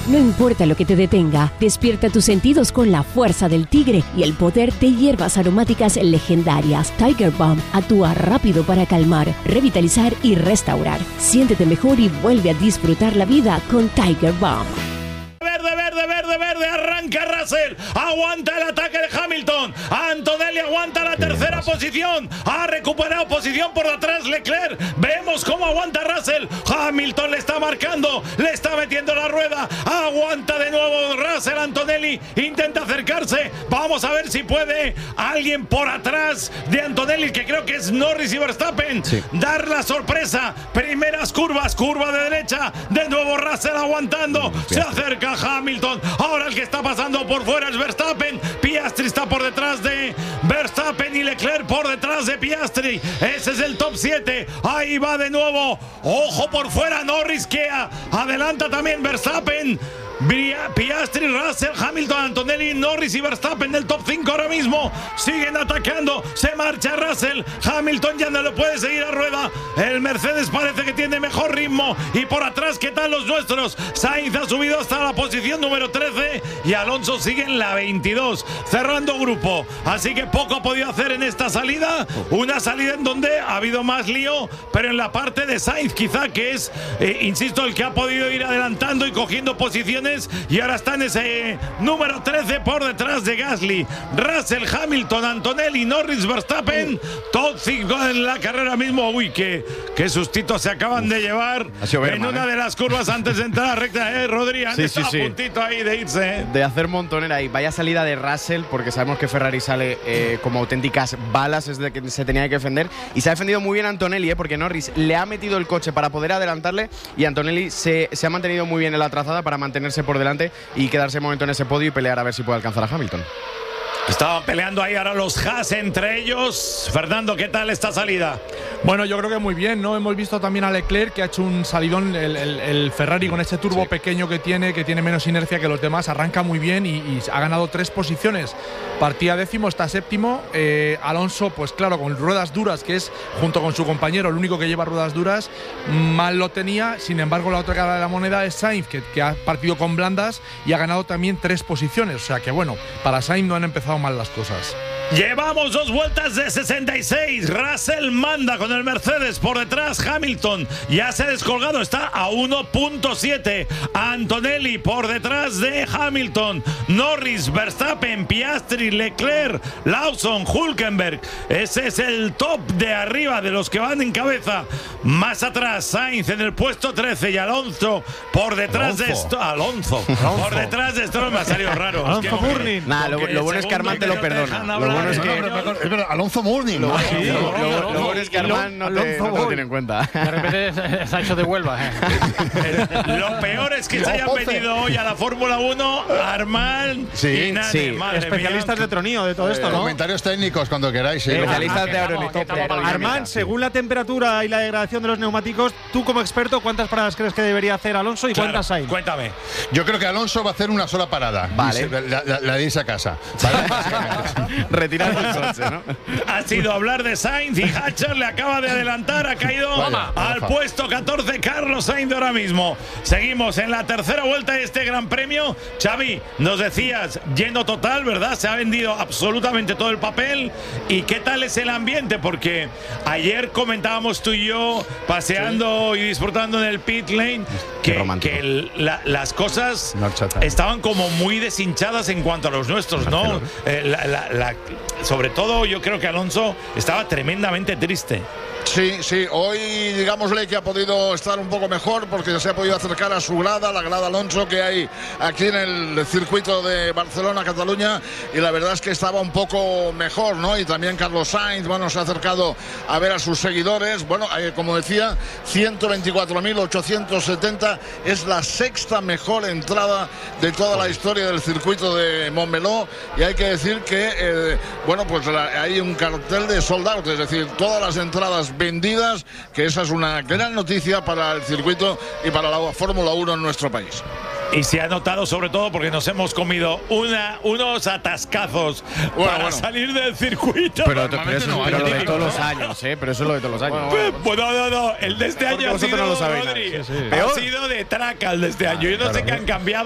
No importa lo que te detenga, despierta tus sentidos con la fuerza del tigre y el poder de hierbas aromáticas legendarias. Tiger Balm actúa rápido para calmar, revitalizar y restaurar. Siéntete mejor y vuelve a disfrutar la vida con Tiger Balm. Verde, arranca Russell, aguanta el ataque de Hamilton, Antonelli aguanta la tercera posición, ha recuperado posición por detrás Leclerc, vemos cómo aguanta Russell, Hamilton le está marcando, le está metiendo la rueda, aguanta de nuevo Russell, Antonelli intenta acercarse, vamos a ver si puede alguien por atrás de Antonelli, que creo que es Norris y Verstappen, dar la sorpresa, primeras curvas, curva de derecha, de nuevo Russell aguantando, se acerca Hamilton, ahora el que está pasando por fuera es Verstappen, Piastri está por detrás de Verstappen y Leclerc por detrás de Piastri, ese es el top 7, ahí va de nuevo, ojo por fuera Norris que adelanta también Verstappen, Piastri, Russell, Hamilton, Antonelli, Norris y Verstappen del top 5 ahora mismo, siguen atacando, se marcha Russell, Hamilton ya no lo puede seguir a rueda, el Mercedes parece que tiene mejor ritmo y por atrás ¿qué tal los nuestros? Sainz ha subido hasta la posición número 13 y Alonso sigue en la 22, cerrando grupo, así que poco ha podido hacer en esta salida, una salida en donde ha habido más lío, pero en la parte de Sainz quizá que es, insisto, el que ha podido ir adelantando y cogiendo posiciones y ahora está en ese número 13 por detrás de Gasly, Russell, Hamilton, Antonelli, Norris, Verstappen, top 5 en la carrera mismo. Uy, qué sustitos se acaban de llevar en una de las curvas antes de entrar a recta, Rodri, está a puntito ahí de irse. De hacer montonera y vaya salida de Russell, porque sabemos que Ferrari sale como auténticas balas, es de que se tenía que defender, y se ha defendido muy bien Antonelli, porque Norris le ha metido el coche para poder adelantarle y Antonelli se ha mantenido muy bien en la trazada para mantenerse por delante y quedarse un momento en ese podio y pelear a ver si puede alcanzar a Hamilton. Estaban peleando ahí ahora los Haas entre ellos. Fernando, ¿qué tal esta salida? Bueno, yo creo que muy bien, ¿no? Hemos visto también a Leclerc, que ha hecho un salidón, el Ferrari con ese turbo pequeño que tiene menos inercia que los demás, arranca muy bien y ha ganado 3 posiciones. Partía décimo, está séptimo. Alonso, pues claro, con ruedas duras, que es junto con su compañero el único que lleva ruedas duras, mal lo tenía. Sin embargo, la otra cara de la moneda es Sainz, que ha partido con blandas y ha ganado también 3 posiciones. O sea que bueno, para Sainz no han empezado mal las cosas. Llevamos 2 vueltas de 66. Russell manda con el Mercedes por detrás. Hamilton ya se ha descolgado, está a 1.7. Antonelli por detrás de Hamilton. Norris, Verstappen, Piastri, Leclerc, Lawson, Hülkenberg. Ese es el top de arriba de los que van en cabeza. Más atrás Sainz en el puesto 13 y Alonso por detrás de Alonso. Por detrás de Stroll. Me ha salido raro. Alonso Mourning. Lo bueno es que Armand te lo perdona. Bueno, es que Alonso Mourning. Lo bueno es que Armand no te tiene en cuenta. De repente se ha hecho de Huelva. Lo peor es que se hayan venido hoy a la Fórmula 1 Armand y Nane. Especialistas de tronío de todo esto, ¿no? Comentarios técnicos cuando queráis. Especialistas de aerodinámica. Armand, según la temperatura y la degradación de los neumáticos, tú como experto, ¿cuántas paradas crees que debería hacer Alonso y cuántas hay? Cuéntame. Yo creo que Alonso va a hacer una sola parada. Vale. La de irse a casa. ¿Vale? Retirar el coche, ¿no? Ha sido hablar de Sainz y Hatcher le acaba de adelantar, ha caído al puesto 14 Carlos Sainz ahora mismo. Seguimos en la tercera vuelta de este Gran Premio. Xavi, nos decías, lleno total, ¿verdad? Se ha vendido absolutamente todo el papel. ¿Y qué tal es el ambiente? Porque ayer comentábamos tú y yo, paseando y disfrutando en el pit lane, que las cosas estaban como muy deshinchadas en cuanto a los nuestros, ¿no? Sobre todo yo creo que Alonso estaba tremendamente triste. Sí, hoy digámosle que ha podido estar un poco mejor porque se ha podido acercar a su grada, la grada Alonso que hay aquí en el circuito de Barcelona-Cataluña, y la verdad es que estaba un poco mejor, ¿no? Y también Carlos Sainz, bueno, se ha acercado a ver a sus seguidores, bueno, como decía, 124.870, es la 6ª mejor entrada de toda la historia del circuito de Montmeló, y hay que decir que, bueno, pues hay un cartel de sold out, es decir, todas las entradas vendidas, que esa es una gran noticia para el circuito y para la Fórmula 1 en nuestro país. Y se ha notado sobre todo porque nos hemos comido unos atascazos para salir del circuito. Pero lo de todos los años, pero eso es lo de todos los años. No, el de este año ha sido, Rodri, ha sido de traca el de este año. Yo no sé qué han cambiado.